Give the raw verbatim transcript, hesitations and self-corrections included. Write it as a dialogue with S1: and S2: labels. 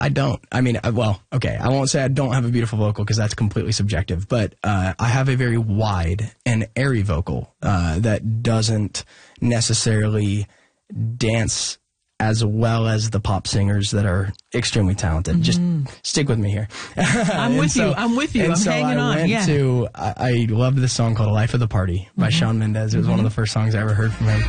S1: I don't. I mean, I, well, okay, I won't say I don't have a beautiful vocal because that's completely subjective, but uh, I have a very wide and airy vocal uh, that doesn't necessarily dance as well as the pop singers that are extremely talented. Mm-hmm. Just stick with me here.
S2: I'm with so, you. I'm with you.
S1: And
S2: I'm
S1: so
S2: hanging
S1: I
S2: on.
S1: Went
S2: yeah.
S1: to, I, I loved this song called Life of the Party by mm-hmm. Shawn Mendes. It was mm-hmm. one of the first songs I ever heard from him.